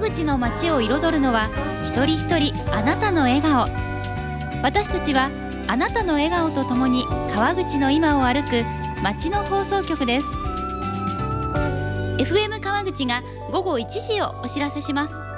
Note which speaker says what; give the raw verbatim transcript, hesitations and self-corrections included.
Speaker 1: 口の街を彩るのは一人一人あなたの笑顔。私たちはあなたの笑顔とともに川口の今を歩く街の放送局です。 エフエム 川口が午後いちじをお知らせします。